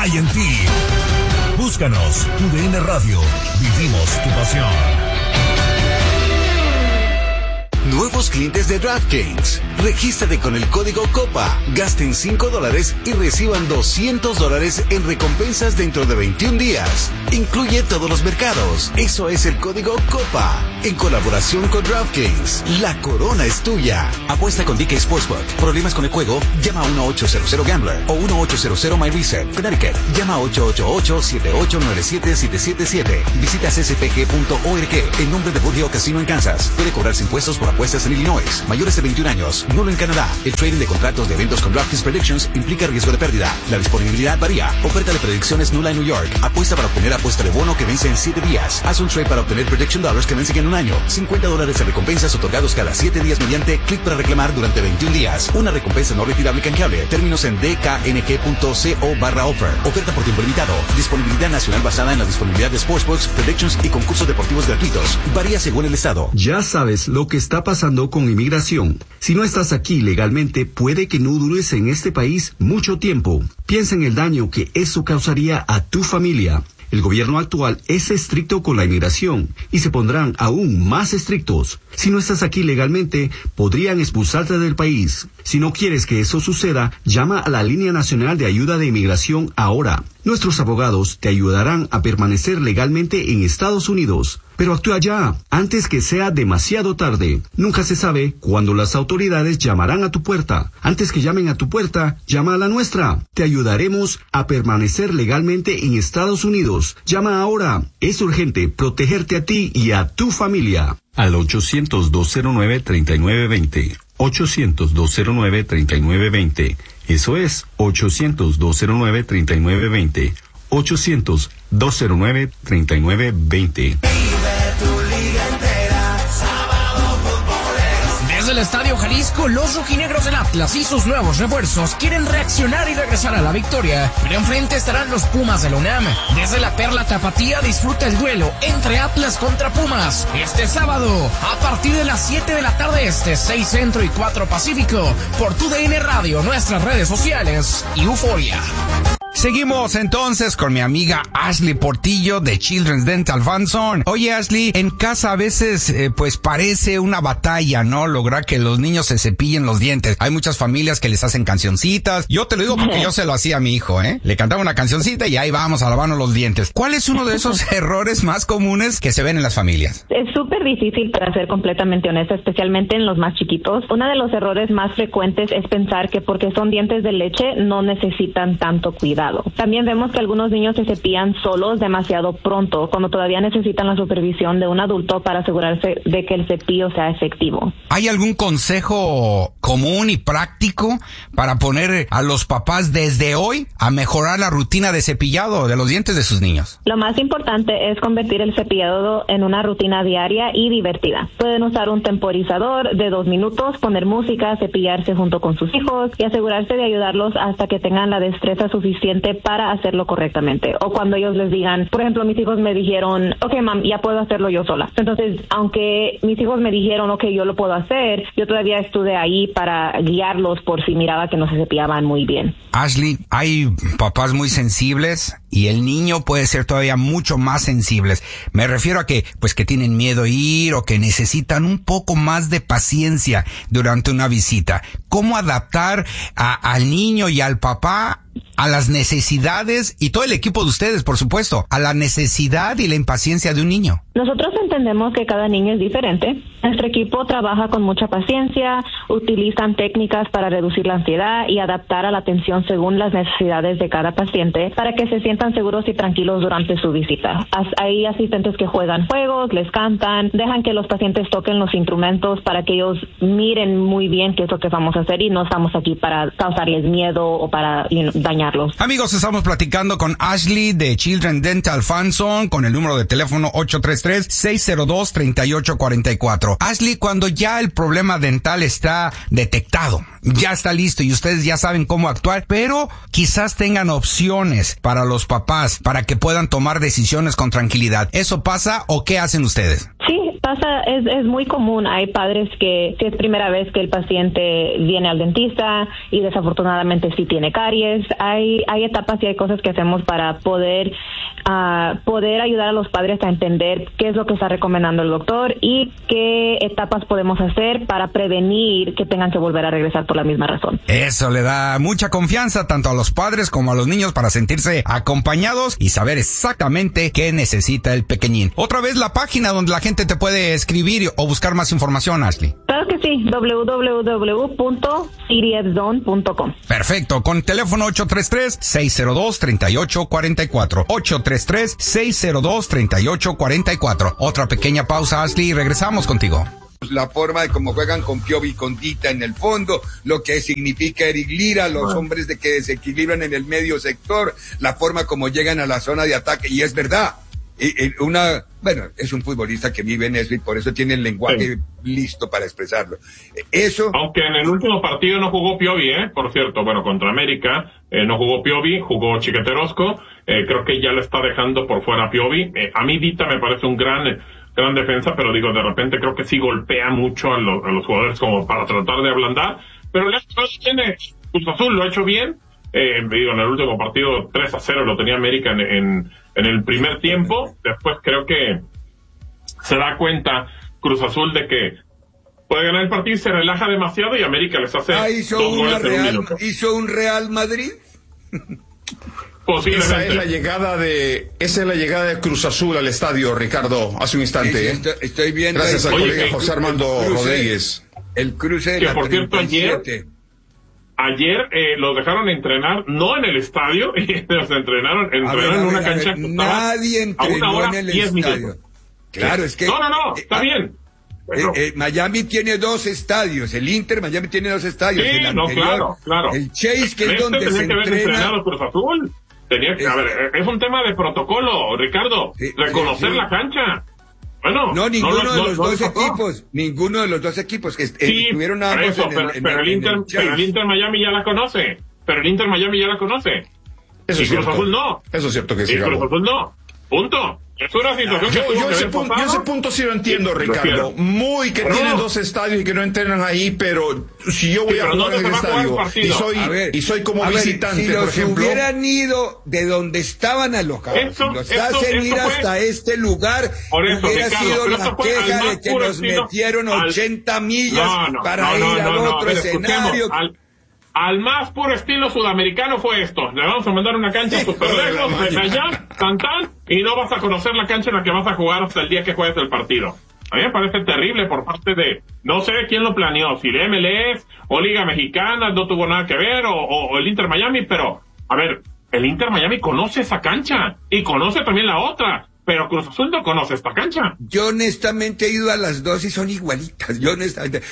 INT. Búscanos, TUDN Radio. Vivimos tu pasión. Nuevos clientes de DraftKings. Regístrate con el código COPA. Gasten $5 y reciban $200 en recompensas dentro de 21 días. Incluye todos los mercados. Eso es el código COPA. En colaboración con DraftKings. La corona es tuya. Apuesta con DK Sportsbook. ¿Problemas con el juego? Llama a 1-800-GAMBLER o 1-800-MyReset. Connecticut. Llama a 888-7897777. Visita cspg.org. En nombre de Burgeo Casino en Kansas. Puede cobrarse impuestos por apuestas en Illinois. Mayores de 21 años. Nulo en Canadá. El trading de contratos de eventos con DraftKings Predictions implica riesgo de pérdida. La disponibilidad varía. Oferta de predicciones nula en New York. Apuesta para obtener apuesta de bono que vence en 7 días. Haz un trade para obtener prediction dollars que vencen en un año. $50 en recompensas otorgados cada 7 días mediante clic para reclamar durante 21 días. Una recompensa no retirable canjeable. Términos en dknk.co/offer. Oferta por tiempo limitado. Disponibilidad nacional basada en la disponibilidad de sportsbooks, predictions y concursos deportivos gratuitos. Varía según el estado. Ya sabes lo que está pasando con inmigración. Si no estás aquí legalmente, puede que no dures en este país mucho tiempo. Piensa en el daño que eso causaría a tu familia. El gobierno actual es estricto con la inmigración y se pondrán aún más estrictos. Si no estás aquí legalmente, podrían expulsarte del país. Si no quieres que eso suceda, llama a la Línea Nacional de Ayuda de Inmigración ahora. Nuestros abogados te ayudarán a permanecer legalmente en Estados Unidos. Pero actúa ya, antes que sea demasiado tarde. Nunca se sabe cuándo las autoridades llamarán a tu puerta. Antes que llamen a tu puerta, llama a la nuestra. Te ayudaremos a permanecer legalmente en Estados Unidos. Llama ahora. Es urgente protegerte a ti y a tu familia. Al 800-209-3920. 800-209-3920. Eso es 800-209-3920. 800-209-3920. Desde el Estadio Jalisco, los rojinegros del Atlas y sus nuevos refuerzos quieren reaccionar y regresar a la victoria. Pero enfrente estarán los Pumas de la UNAM. Desde la Perla Tapatía disfruta el duelo entre Atlas contra Pumas. Este sábado, a partir de las 7 de la tarde 6 Centro y 4 Pacífico, por TUDN Radio, nuestras redes sociales y Euforia. Seguimos entonces con mi amiga Ashley Portillo de Children's Dental Fund Zone. Oye, Ashley, en casa a veces pues parece una batalla, ¿no? Lograr que los niños se cepillen los dientes. Hay muchas familias que les hacen cancioncitas. Yo te lo digo porque yo se lo hacía a mi hijo, ¿eh? Le cantaba una cancioncita y ahí vamos a lavarnos los dientes. ¿Cuál es uno de esos errores más comunes que se ven en las familias? Es súper difícil, para ser completamente honesta, especialmente en los más chiquitos. Uno de los errores más frecuentes es pensar que porque son dientes de leche no necesitan tanto cuidado. También vemos que algunos niños se cepillan solos demasiado pronto, cuando todavía necesitan la supervisión de un adulto para asegurarse de que el cepillo sea efectivo. ¿Hay algún consejo común y práctico para poner a los papás desde hoy a mejorar la rutina de cepillado de los dientes de sus niños? Lo más importante es convertir el cepillado en una rutina diaria y divertida. Pueden usar un temporizador de 2 minutos, poner música, cepillarse junto con sus hijos y asegurarse de ayudarlos hasta que tengan la destreza suficiente para hacerlo correctamente. O cuando ellos les digan, por ejemplo, mis hijos me dijeron, ok, mam, ya puedo hacerlo yo sola. Entonces, aunque mis hijos me dijeron, ok, yo lo puedo hacer, yo todavía estuve ahí para guiarlos por si miraba que no se cepillaban muy bien. Ashley, hay papás muy sensibles y el niño puede ser todavía mucho más sensibles. Me refiero a que, pues, que tienen miedo a ir o que necesitan un poco más de paciencia durante una visita. ¿Cómo adaptar al niño y al papá a las necesidades, y todo el equipo de ustedes, por supuesto, a la necesidad y la impaciencia de un niño? Nosotros entendemos que cada niño es diferente. Nuestro equipo trabaja con mucha paciencia, utilizan técnicas para reducir la ansiedad y adaptar a la atención según las necesidades de cada paciente para que se sientan seguros y tranquilos durante su visita. Hay asistentes que juegan juegos, les cantan, dejan que los pacientes toquen los instrumentos para que ellos miren muy bien qué es lo que vamos a hacer y no estamos aquí para causarles miedo o para dañarlos. Amigos, estamos platicando con Ashley de Children's Dental Fund Zone con el número de teléfono 833-602-3844. Ashley, cuando ya el problema dental está detectado, ya está listo y ustedes ya saben cómo actuar, pero quizás tengan opciones para los papás para que puedan tomar decisiones con tranquilidad. ¿Eso pasa o qué hacen ustedes? Sí, pasa, es muy común. Hay padres que, si es primera vez que el paciente viene al dentista y desafortunadamente sí tiene caries, hay etapas y hay cosas que hacemos para poder ayudar a los padres a entender qué es lo que está recomendando el doctor y qué etapas podemos hacer para prevenir que tengan que volver a regresar por la misma razón. Eso le da mucha confianza tanto a los padres como a los niños para sentirse acompañados y saber exactamente qué necesita el pequeñín. Otra vez la página donde la gente te puede escribir o buscar más información, Ashley. Claro que sí, www.cdfzone.com. Perfecto, con teléfono 833-602-3844. 833-602-3844. Otra pequeña pausa, Ashley, y regresamos contigo. La forma de cómo juegan con Piovi con Dita en el fondo, lo que significa Eric Lira, los hombres de que desequilibran en el medio sector, la forma como llegan a la zona de ataque, y es verdad. Bueno, es un futbolista que vive en eso y por eso tiene el lenguaje listo para expresarlo. Eso. Aunque en el último partido no jugó Piovi, por cierto, bueno, contra América, no jugó Piovi, jugó Chiqueterosco, creo que ya lo está dejando por fuera Piovi. A mí Dita me parece un gran defensa, pero digo, de repente creo que sí golpea mucho a los jugadores como para tratar de ablandar, pero el tiene Cruz Azul, lo ha hecho bien. Digo, en el último partido 3-0 lo tenía América en el primer tiempo. Después creo que se da cuenta Cruz Azul de que puede ganar el partido y se relaja demasiado y América les hace hizo un Real Madrid. Posiblemente. Esa es la llegada de Cruz Azul al estadio, Ricardo, hace un instante. Sí, estoy viendo. Gracias al colega José Armando Rodríguez. El cruce de la 37. Ayer los dejaron entrenar, no en el estadio, los entrenaron en una cancha que nadie entrenó en el estadio. Claro, es que... No, está bien. Bueno. Miami tiene 2 estadios, el Inter Miami tiene 2 estadios. Sí, el anterior, claro. El Chase, que es donde se entrena... Cruz Azul. Es un tema de protocolo, Ricardo, reconocer la cancha. Bueno, ninguno de los dos equipos que estuvieron ambos pero el Inter Miami ya la conoce. Eso es Cruz cierto. Azul no. Eso es cierto que sí. Cruz Azul no. Punto. Es una situación yo ese punto sí lo entiendo, Ricardo. Muy que tienen 2 estadios y que no entrenan ahí, pero si yo voy a jugar en el estadio y soy como visitante, si por ejemplo... Si hubieran ido de donde estaban alojados, si los hacen ir hasta este lugar, hubiera sido la queja de que nos metieron 80 millas para ir al otro escenario. Al más puro estilo sudamericano fue esto. Le vamos a mandar una cancha super lejos, desde allá, tan, y no vas a conocer la cancha en la que vas a jugar hasta el día que juegues el partido. A mí me parece terrible por parte de, no sé quién lo planeó, si la MLS o Liga Mexicana, no tuvo nada que ver, o el Inter Miami, pero, a ver, el Inter Miami conoce esa cancha, y conoce también la otra. Pero Cruz Azul no conoce esta cancha. Yo honestamente he ido a las 2 y son igualitas. Yo honestamente...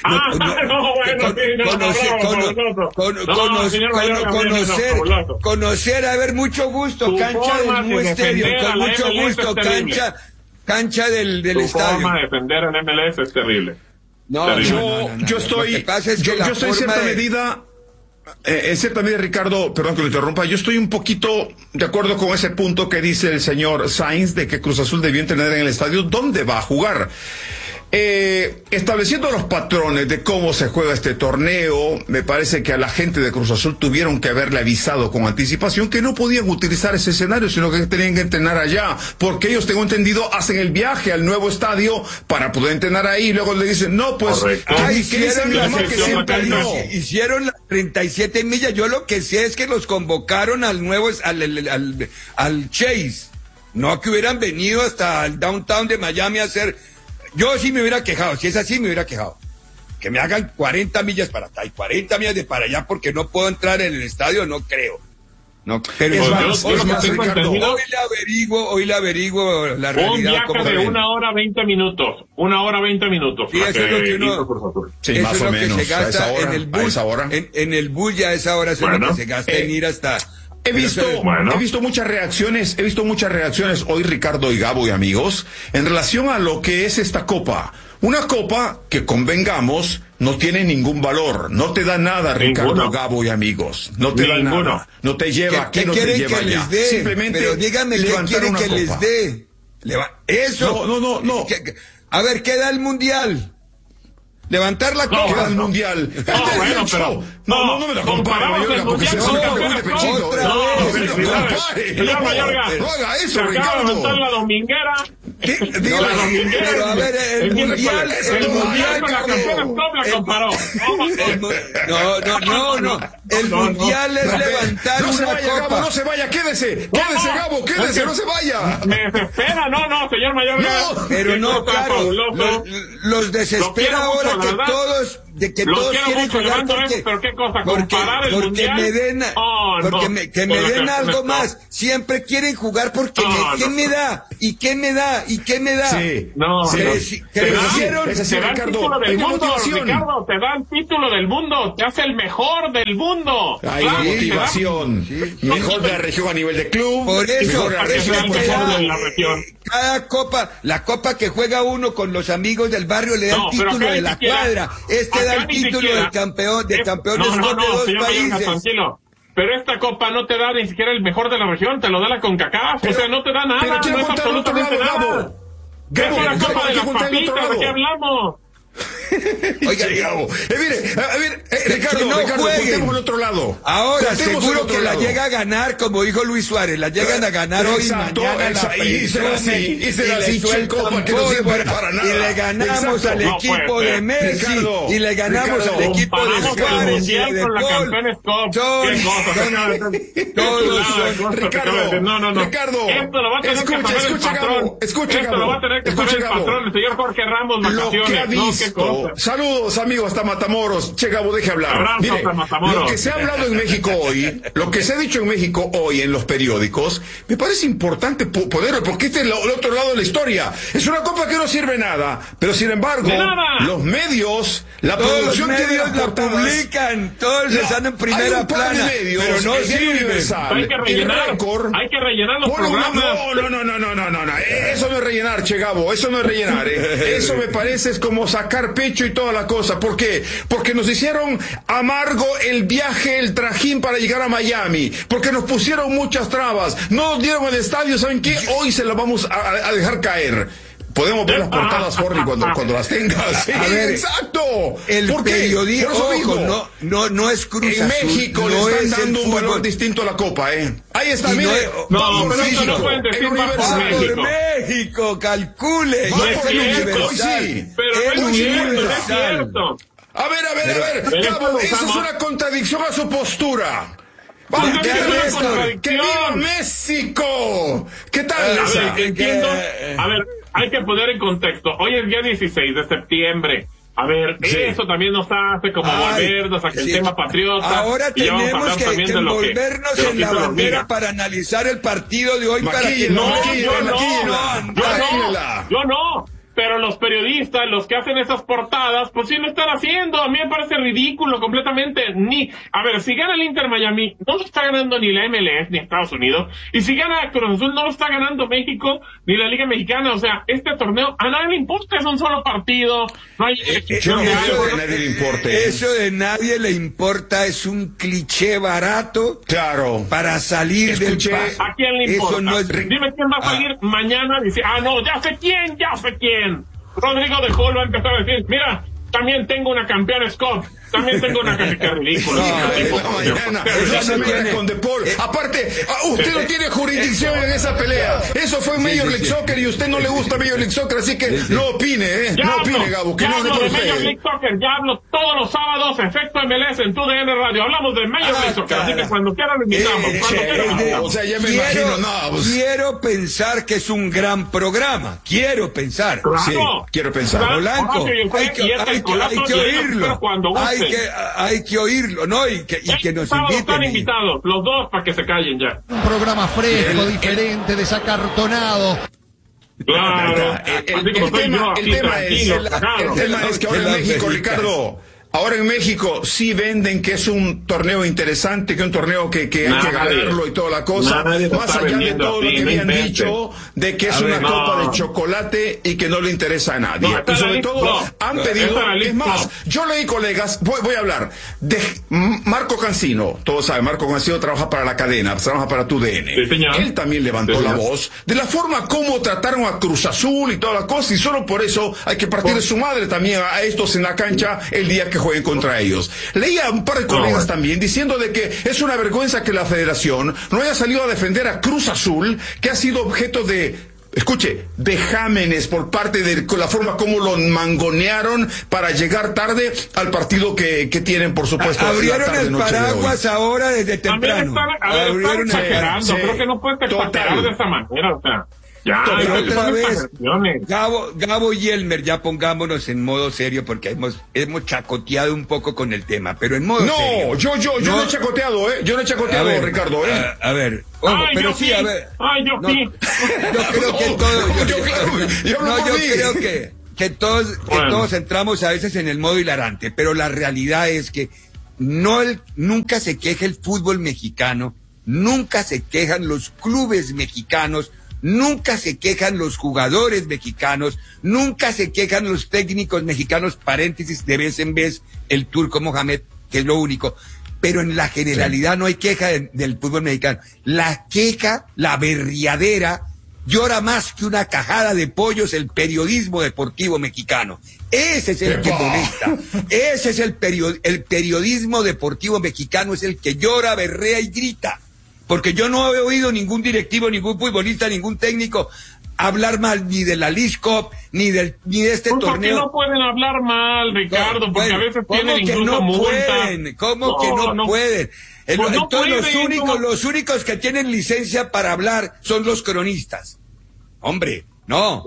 Conocer, a ver, mucho gusto, cancha del New Stadium, con mucho gusto, cancha del estadio. Tu forma de defender en MLS es terrible. Yo estoy en cierta medida... En cierta medida, Ricardo, perdón que lo interrumpa, yo estoy un poquito de acuerdo con ese punto que dice el señor Sainz de que Cruz Azul debió entrenar en el estadio donde va a jugar. Estableciendo los patrones de cómo se juega este torneo, me parece que a la gente de Cruz Azul tuvieron que haberle avisado con anticipación que no podían utilizar ese escenario, sino que tenían que entrenar allá, porque ellos, tengo entendido, hacen el viaje al nuevo estadio para poder entrenar ahí, y luego le dicen, no, pues, hicieron las 37 millas. Yo lo que sé es que los convocaron al nuevo, al Chase, no que hubieran venido hasta el downtown de Miami a hacer... Yo sí me hubiera quejado, si es así me hubiera quejado. Que me hagan 40 millas para acá y 40 millas de para allá porque no puedo entrar en el estadio, no creo. No, pero Ricardo, hoy le averiguo la realidad. Un viaje de 1 hora 20 minutos. 1 hora 20 minutos. Sí, eso es lo que uno... Sí, eso más es o lo menos, que se gasta a esa hora, en el bus. a esa hora. En el bus ya a esa hora es lo que se gasta en ir hasta... He visto muchas reacciones hoy, Ricardo y Gabo y amigos, en relación a lo que es esta copa. Una copa que, convengamos, no tiene ningún valor, no te da nada, Ricardo, Gabo y amigos, no te da nada, no te lleva aquí, no te lleva allá. Simplemente pero dígame qué quieren que les dé. Eso. No. A ver, ¿qué da el Mundial? Levantar la copa del Mundial. Bueno, pero no me lo compare, Mayorga, porque se saca con este pechito. Señor Mayorga, no haga eso, se acaba de Ricardo. levantar la dominguera. Pero a ver, el Mundial con la campeona Stop la comparó. No. El Mundial es levantar una copa. Gabo, no se vaya, quédese, Gabo, quédese, no se vaya. Me desespera, no, señor Mayorga. Pero no, claro, los desespera ahora que todos quieren jugar porque me den que me den algo más. Siempre quieren jugar porque ¿quién me da? ¿Y qué me da? ¿Y qué me da? Sí. Ricardo, te dan título del mundo, te hace el mejor del mundo. Hay motivación. Mejor de la región a nivel de club. Por eso, de la región. Cada copa, la copa que juega uno con los amigos del barrio le da el título de la cuadra. Da el título del campeón, de campeones de dos países. Tranquilo. Pero esta copa no te da ni siquiera el mejor de la región, te lo da la CONCACAF, o sea, no te da nada, no es absolutamente nada. ¿Qué es la copa de las papitas? ¿De qué hablamos? Oiga, Gabo, Ricardo, contemos al otro lado. Ahora, seguro que la llega a ganar, como dijo Luis Suárez, la llegan a ganar hoy y mañana. Y será así, Chico, que no sirve para nada. Y le ganamos al equipo de Messi, y le ganamos al equipo de Suárez y de Paul. Ricardo, esto lo va a tener que saber el patrón. Esto lo va a tener que saber el patrón, el señor Jorge Ramos Vacaciones. Saludos, amigos, hasta Matamoros. Che, Gabo, deje hablar. Mire, lo que se ha hablado en México hoy, lo que se ha dicho en México hoy en los periódicos, me parece importante poderlo, porque este es el otro lado de la historia. Es una copa que no sirve nada, pero sin embargo, los medios, la producción los medios tiene la publican, todos están en primera plana, pero no sirve. Hay que rellenar los programas. No, eso no es rellenar, Che, Gabo, eso no es rellenar, Eso me parece es como sacar pecho y toda la cosa. ¿Por qué? Porque nos hicieron amargo el viaje, el trajín para llegar a Miami, porque nos pusieron muchas trabas, no nos dieron el estadio. ¿Saben qué? Hoy se lo vamos a dejar caer. Podemos ver las portadas, Forri, cuando las tengas. Sí, exacto. El periodismo, no es Cruz en Azul, México le están dando un valor distinto a la copa, Ahí está, mire. Pero eso no pueden decir más por México, calcule. Pero es cierto. A ver, Gabo, eso es una contradicción a su postura. ¡Que viva México! ¿Qué tal? Entiendo. A ver, hay que poner en contexto. Hoy es día 16 de septiembre. A ver, eso también nos hace como volvernos a el tema patriota. Ahora tenemos que envolvernos en la bandera para analizar el partido de hoy. Yo no. Pero los periodistas, los que hacen esas portadas, pues sí lo están haciendo. A mí me parece ridículo completamente. A ver, si gana el Inter Miami, no lo está ganando ni la MLS ni Estados Unidos. Y si gana Cruz Azul, no lo está ganando México ni la Liga Mexicana. O sea, este torneo a nadie le importa, es un solo partido. No hay eso de nadie le importa. Eso de nadie le importa es un cliché barato. Claro. Para salir del paso. ¿A quién le importa? Dime quién va a salir mañana y dice, no, ya sé quién. Rodrigo de Jol va a empezar a decir, mira, también tengo una campeona Scott, también tengo una campeona ridícula. Eso no tiene con De Paul. Aparte, usted no tiene jurisdicción en esa pelea. Eso fue Major League Soccer y usted no le gusta Major League Soccer, así que no opine, No opine, Gabo, que no hable por usted. Major League Soccer, ya hablo todos los sábados, Efecto MLS en TUDN Radio. Hablamos de Major League Soccer, así que cuando quieran lo invitamos. O sea, ya me imagino, quiero pensar que es un gran programa. Quiero pensar. Sí, quiero pensar. Polanco, hay que oírlo. Hay que oírlo, ¿no? Y que nos inviten. Están invitados, los dos, para que se callen ya. Un programa fresco, diferente, desacartonado. Claro. El tema es que ahora en México, Ricardo, Ahora en México sí venden que es un torneo interesante, que es un torneo que hay que ganarlo y toda la cosa, más allá de todo lo que habían dicho de que es una copa de chocolate y que no le interesa a nadie. Y sobre todo han pedido, es más, yo leí, colegas, voy a hablar de Marco Cancino, todos saben, Marco Cancino trabaja para la cadena, trabaja para TUDN. Él también levantó la voz de la forma como trataron a Cruz Azul y toda la cosa, y solo por eso hay que partir de su madre también a estos en la cancha el día que jueguen contra ellos. Leía a un par de colegas también diciendo de que es una vergüenza que la federación no haya salido a defender a Cruz Azul, que ha sido objeto de, escuche, vejámenes por parte de la forma como lo mangonearon para llegar tarde al partido que tienen, por supuesto. Abrieron el paraguas ahora desde temprano. Están exagerando, creo que no puedes exagerar de esa manera, o sea. Ya, otra vez, Gabo y Elmer, ya pongámonos en modo serio porque hemos chacoteado un poco con el tema, pero en modo serio. Yo no he chacoteado, yo no he chacoteado, Ricardo, A ver, pero sí, a ver. Yo creo que todos, todos entramos a veces en el modo hilarante, pero la realidad es que nunca se queja el fútbol mexicano, nunca se quejan los clubes mexicanos, nunca se quejan los jugadores mexicanos, nunca se quejan los técnicos mexicanos, paréntesis, de vez en vez el Turco Mohamed, que es lo único, pero en la generalidad no hay queja del fútbol mexicano. La queja, la berriadera, llora más que una cajada de pollos el periodismo deportivo mexicano. Ese es el que molesta, ese es el periodismo deportivo mexicano, es el que llora, berrea y grita. Porque yo no he oído ningún directivo, ningún futbolista, ningún técnico hablar mal ni de la League Cup, ni de este torneo. ¿Por qué no pueden hablar mal, Ricardo? Porque a veces tienen incluso multas. ¿Cómo que no pueden? Entonces los únicos que tienen licencia para hablar son los cronistas. Hombre, no.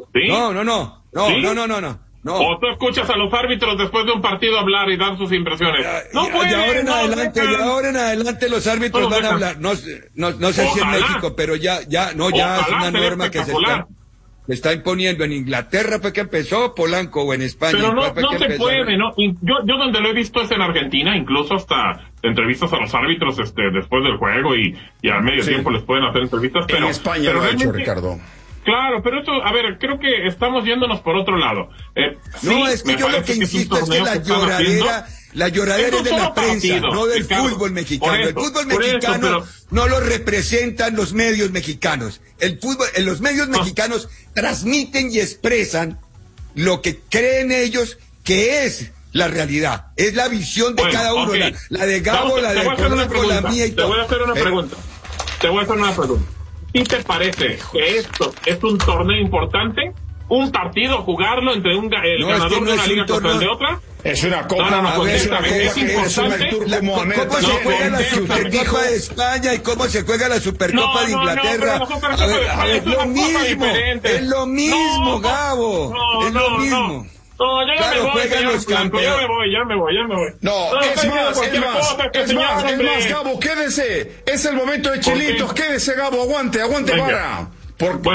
O tú escuchas a los árbitros después de un partido hablar y dar sus impresiones. De ahora en adelante los árbitros van a hablar. No sé si en México, pero ya es una norma que se está imponiendo. En Inglaterra fue que empezó, Polanco, o en España. Pero no se puede, ¿no? Yo donde lo he visto es en Argentina, incluso hasta entrevistas a los árbitros después del juego y a medio tiempo les pueden hacer entrevistas. Pero en España lo ha hecho, Ricardo. Claro, pero esto, a ver, creo que estamos yéndonos por otro lado. Es que yo lo que insisto es que la lloradera es de la prensa, no del fútbol mexicano. El fútbol mexicano no lo representan los medios mexicanos. Los medios mexicanos transmiten y expresan lo que creen ellos que es la realidad. Es la visión de cada uno, la de Gabo, la de Polanco, la mía y todo. Te voy a hacer una pregunta. ¿Y te parece que esto es un torneo importante? ¿Un partido jugarlo entre el ganador de una liga contra el de otra? Es una copa. Es importante. ¿Cómo se juega la Supercopa de España y cómo se juega la Supercopa de Inglaterra? Es lo mismo, Gabo. Es lo mismo. No, ya me voy. No, es más, Gabo, quédese. Es el momento de Chilitos, quédese, Gabo, aguante vara. Porque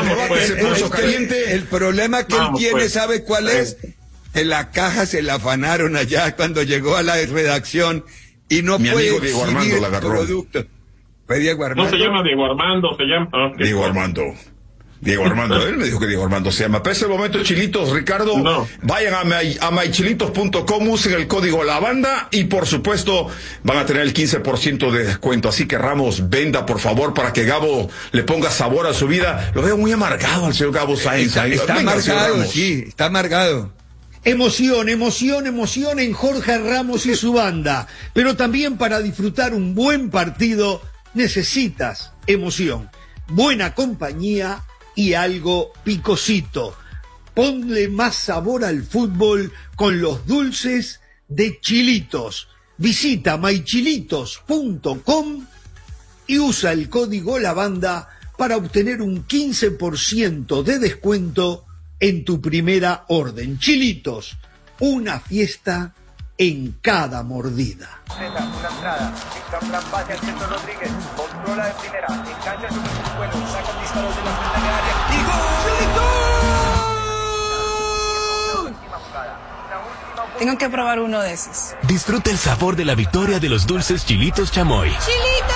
el problema que él tiene, ¿sabe cuál es? Que la caja se la afanaron allá cuando llegó a la redacción y no puede exhibir el producto. ¿Fue Diego Armando? No se llama Diego Armando, se llama... Diego Armando, él me dijo que Diego Armando se llama. Pero es el momento, Chilitos, Ricardo. Vayan a mychilitos.com, usen el código LABANDA y por supuesto van a tener el 15% de descuento. Así que Ramos, venda por favor para que Gabo le ponga sabor a su vida. Lo veo muy amargado al señor Gabo Sáenz. Está amargado, sí, está amargado. Emoción en Jorge Ramos y su banda. Pero también para disfrutar un buen partido necesitas emoción, buena compañía y algo picosito. Ponle más sabor al fútbol con los dulces de Chilitos. Visita mychilitos.com y usa el código LABANDA para obtener un 15% de descuento en tu primera orden. Chilitos, una fiesta en cada mordida. Una entrada, Victor pase al centro Rodríguez, controla de primera, engancha su vuelo, saca el disparo de la frente de área y ¡gol! La última jugada, Tengo que probar uno de esos. Disfruta el sabor de la victoria de los dulces Chilitos Chamoy. ¡Chilitos!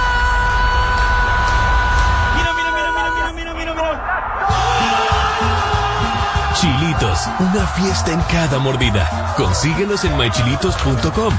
Chilitos, una fiesta en cada mordida. Consíguelos en mychilitos.com.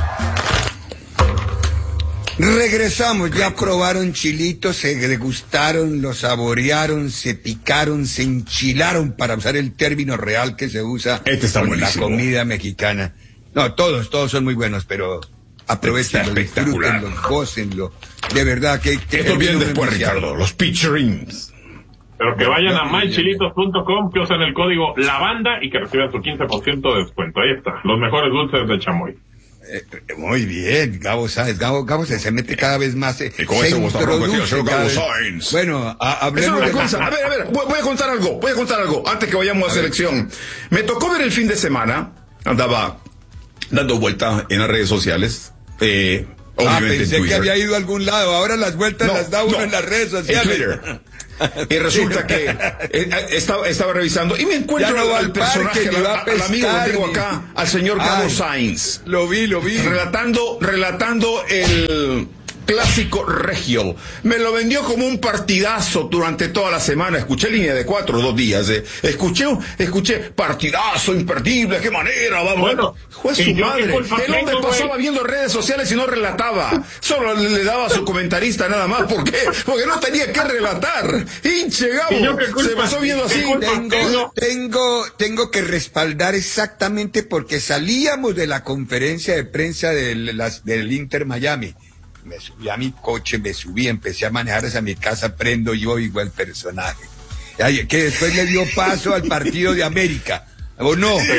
Regresamos, ya probaron chilitos, se degustaron, lo saborearon, se picaron, se enchilaron, para usar el término real que se usa con la comida mexicana. No, todos son muy buenos, pero aprovechenlo, disfrútenlo, gócenlo. De verdad que esto viene después, Ricardo, los pitcherings. Pero que vayan a mychilitos.com, que usen el código LAVANDA y que reciban su 15% de descuento. Ahí está, los mejores dulces de chamoy. Muy bien, Gabo Sáenz. Gabo se mete cada vez más. Con ese Gabo Sáenz. Bueno, hablemos de cosa. A ver, voy a contar algo antes que vayamos a selección. Me tocó ver el fin de semana, andaba dando vueltas en las redes sociales. Obviamente pensé en Twitter. Que había ido a algún lado. Ahora las vueltas las da uno en las redes sociales. En Twitter. Y resulta que estaba revisando y me encuentro al personaje, al amigo que tengo acá, al señor Gabo Sáenz. Lo vi. Relatando el clásico regio. Me lo vendió como un partidazo durante toda la semana. Escuché línea de 4 2 días. Escuché partidazo imperdible. Qué manera, vamos. Bueno, fue su madre. El hombre pasaba viendo redes sociales y no relataba. Solo le daba a su comentarista nada más. ¿Por qué? Porque no tenía que relatar. Hinche Gabo. Se pasó viendo así. Tengo que respaldar exactamente porque salíamos de la conferencia de prensa del Inter Miami. Me subí a mi coche, empecé a manejar hacia mi casa, prendo yo igual personaje. Que después le dio paso al partido de América. ¿O no? Sí.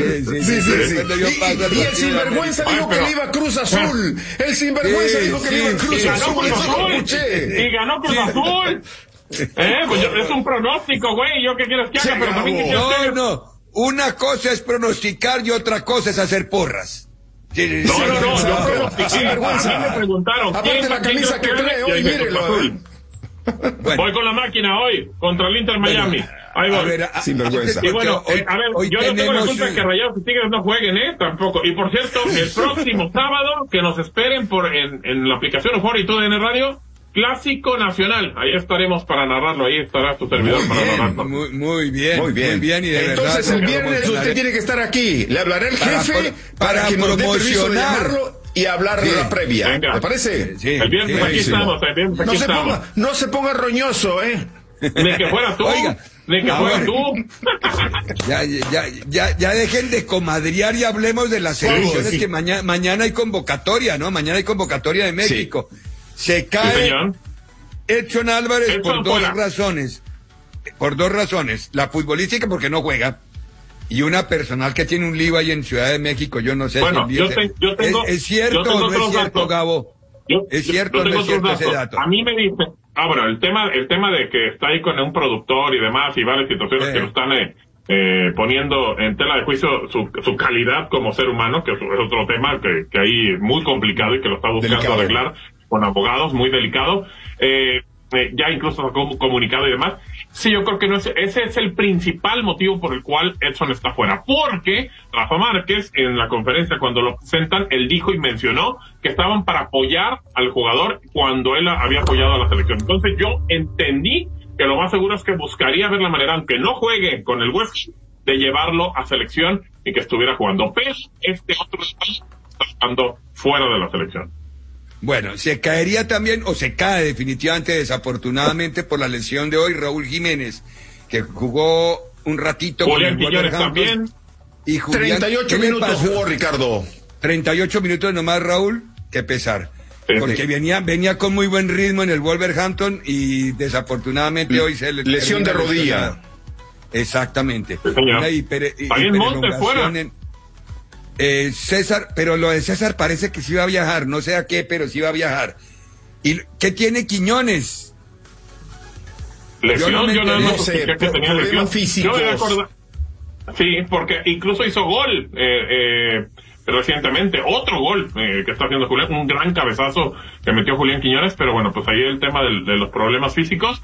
Y el sinvergüenza dijo que le iba a Cruz Azul. El sinvergüenza dijo que le iba a Cruz Azul. Y ganó Cruz Azul. Pues es un pronóstico, güey. ¿Yo qué quieres que haga? Pero también que No. Una cosa es pronosticar y otra cosa es hacer porras. No, yo pronostiqué. A mí me preguntaron. Aparte la camisa que trae hoy, mírelo. Voy con la máquina hoy, contra el Inter Miami. Ahí voy. Sinvergüenza. Y bueno, yo no tengo la culpa de que Rayados y Tigres no jueguen, tampoco. Y por cierto, el próximo sábado, que nos esperen en la aplicación Euforia y TUDN Radio, Clásico Nacional. Ahí estaremos para narrarlo, ahí estará tu servidor para narrarlo. Muy bien. Y de entonces verdad, el viernes usted tiene que estar aquí. Le hablaré al jefe para que nos dé permiso de llamarlo y hablar de la previa. Venga. ¿Me parece? Sí, el viernes aquí estamos. No se ponga roñoso, Ni que fuera tú. Oiga. Ni que fuera tú. Ya dejen de comadrear y hablemos de las elecciones que mañana hay convocatoria, ¿no? Mañana hay convocatoria de México. Sí. Se cae Edson Álvarez por dos razones. Por dos razones. La futbolística porque no juega. Y una personal que tiene un lío ahí en Ciudad de México. Yo no sé si ¿Es cierto o no es cierto, Gabo? ¿Es cierto o no es cierto ese dato? A mí me dicen... bueno, el tema de que está ahí con un productor y demás y varias situaciones que lo están poniendo en tela de juicio su calidad como ser humano, que es otro tema que ahí es muy complicado y que lo está buscando arreglar con abogados, muy delicado, ya incluso sacó un comunicado y demás. Sí, yo creo que ese es el principal motivo por el cual Edson está fuera, porque Rafa Márquez en la conferencia cuando lo presentan, él dijo y mencionó que estaban para apoyar al jugador cuando él había apoyado a la selección. Entonces yo entendí que lo más seguro es que buscaría ver la manera, aunque no juegue con el West Ham, de llevarlo a selección y que estuviera jugando, pero este otro está estando fuera de la selección. Bueno, se caería también, o se cae definitivamente, desafortunadamente, por la lesión de hoy, Raúl Jiménez, que jugó un ratito Julián con el Wolverhampton. También. Y Julián, 38 minutos jugó, Ricardo. 38 minutos nomás, Raúl, qué pesar. Porque venía con muy buen ritmo en el Wolverhampton y desafortunadamente hoy se le... Lesión de rodilla. Exactamente. Sí, una hiperelongación César, pero lo de César parece que sí va a viajar, no sé a qué, pero sí va a viajar. ¿Y qué tiene Quiñones? Lesión, yo no sé, que tenía lesión física. Sí, porque incluso hizo gol recientemente, otro gol que está haciendo Julián, un gran cabezazo que metió Julián Quiñones, pero bueno, pues ahí el tema de los problemas físicos.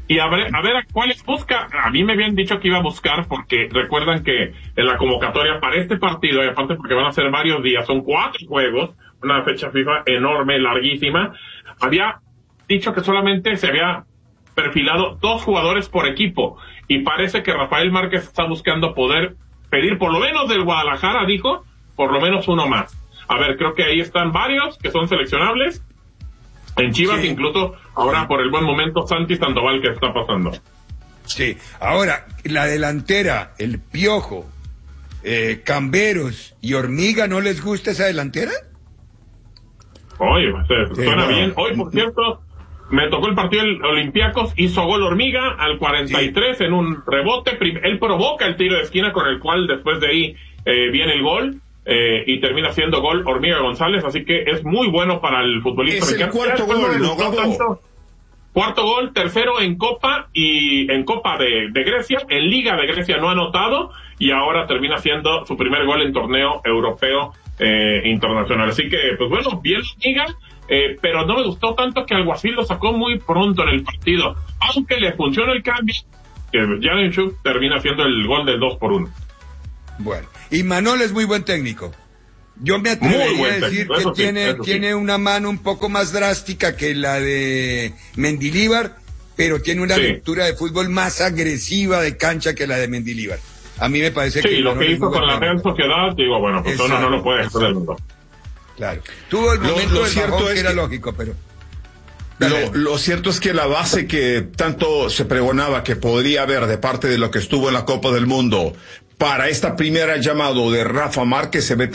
y a ver a cuáles busca. A mí me habían dicho que iba a buscar, porque recuerdan que en la convocatoria para este partido, y aparte porque van a ser varios días, son 4 juegos, una fecha FIFA enorme, larguísima, había dicho que solamente se había perfilado 2 jugadores por equipo, y parece que Rafael Márquez está buscando poder pedir por lo menos del Guadalajara, dijo, por lo menos uno más. A ver, creo que ahí están varios que son seleccionables. En Chivas, sí. Incluso ahora por el buen momento Santi Sandoval que está pasando. Sí, ahora la delantera, el Piojo, Camberos y Hormiga, ¿no les gusta esa delantera? Oye, suena bien. Hoy, por cierto, me tocó el partido del Olympiacos, hizo gol Hormiga al 43 en un rebote. Él provoca el tiro de esquina con el cual después de ahí viene el gol. Y termina siendo gol Hormiga González, así que es muy bueno para el futbolista mexicano. Es el cuarto gol, ¿no, Gabo? Cuarto gol, tercero en Copa y en Copa de Grecia, en Liga de Grecia no ha anotado y ahora termina siendo su primer gol en torneo europeo internacional. Así que, pues bueno, bien Liga, pero no me gustó tanto que Alguacil lo sacó muy pronto en el partido, aunque le funciona el cambio, que Yarenchuk termina siendo el gol del 2-1. Bueno, y Manol es muy buen técnico. Yo me atrevería a decir que tiene una mano un poco más drástica que la de Mendilíbar, pero tiene una lectura de fútbol más agresiva de cancha que la de Mendilíbar. A mí me parece que... Sí, lo que hizo con la Real Sociedad, digo, bueno, pues uno no lo puede hacer del mundo. Claro. Tuvo el momento del bajón que era lógico, pero... Lo cierto es que la base que tanto se pregonaba que podría haber de parte de lo que estuvo en la Copa del Mundo para esta primera llamado de Rafa Márquez se ve